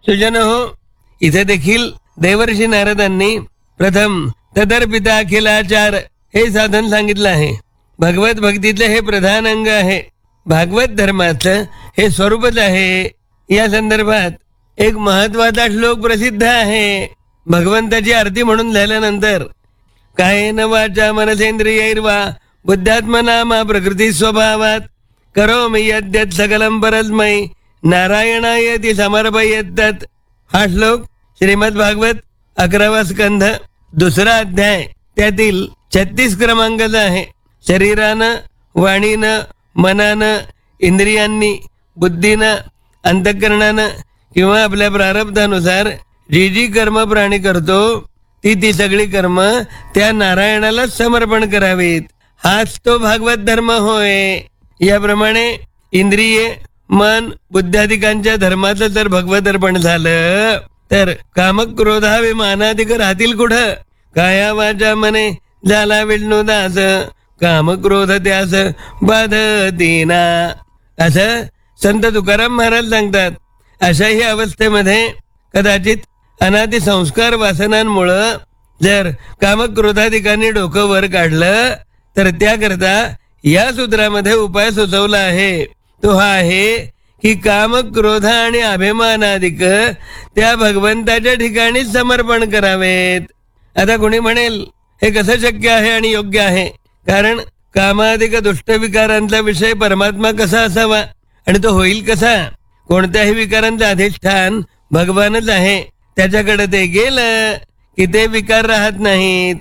सुजन हो, इथे देखील देवर्षी नारदांनी प्रथम तदर्पिता अखिलाचार हे साधन सांगितलं आहे. भगवत भक्तीतले हे प्रधान अंग आहे. भागवत धर्माचं हे स्वरूपच आहे. या संदर्भात एक महत्वाचा श्लोक प्रसिद्ध आहे. भगवंताची आरती म्हणून झाल्यानंतर कायेन वाचा मनसेंद्रियैर्वा बुद्धात्मना मा प्रकृती स्वभावात करोमि यद्यत् सकलं परस्मै नारायणायति समर्पयेत्. हा श्लोक श्रीमद भागवत 11वा स्कंध 2रा अध्याय त्यातील 36 क्रमांकाचा आहे. शरीरानं, वाणीनं, मनानं, इंद्रियांनी, बुद्धीनं, अंतःकरणानं किंवा आपल्या प्रारब्धानुसार जी जी कर्म प्राणी करतो ती सगळी कर्म त्या नारायणालाच समर्पण करावीत. हाच तो भागवत धर्म होय. याप्रमाणे इंद्रिये, मन, बुद्ध्यादिकांच्या धर्माचं जर भगवत अर्पण झालं तर कामक क्रोधाभिमानादिक राहतील कुठं. काया वाचा मने झाला विष्णू दास काम क्रोध त्यास बाधतीना, असं संत तुकाराम महाराज सांगतात. अशाही अवस्थेमध्ये कदाचित अनादि संस्कार वासनांमुळं जर कामक क्रोधाधिकांनी डोकं वर काढलं तर त्याकरता या सूत्रामध्ये उपाय सुचवला आहे. तो हा आहे की काम, क्रोध आणि अभिमानादिक त्या भगवंताच्या ठिकाणीच समर्पण करावेत. आता कोणी म्हणेल हे कसं शक्य आहे आणि योग्य आहे, कारण कामादिक दुष्ट विकारांचा विषय परमात्मा कसा असावा आणि तो होईल कसा. कोणत्याही विकारांचं अधिष्ठान भगवानच आहे. त्याच्याकडे ते गेलं की ते विकार राहत नाहीत.